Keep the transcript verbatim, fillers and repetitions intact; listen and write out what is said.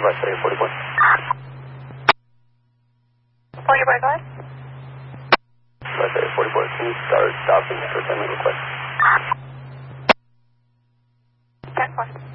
request, area forty-four. forty-four, go ahead. Request area forty-four, can you start stopping for ten minute request? ten four.